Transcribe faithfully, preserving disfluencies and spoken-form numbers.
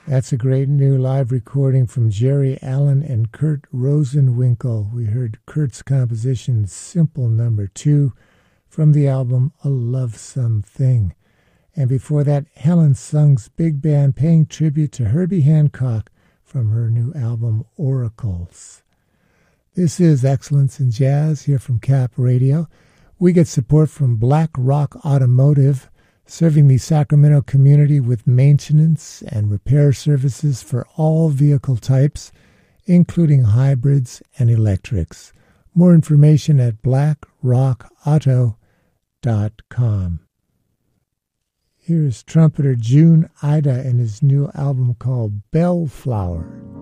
That's a great new live recording from Jerry Allen and Kurt Rosenwinkel. We heard Kurt's composition Simple Number Two from the album A Lovesome Thing. And before that, Helen Sung's Big Band paying tribute to Herbie Hancock from her new album Oracles. This is Excellence in Jazz here from Cap Radio. We get support from Black Rock Automotive, serving the Sacramento community with maintenance and repair services for all vehicle types, including hybrids and electrics. More information at black rock auto dot com. Here's trumpeter June Ida and his new album called Bellflower.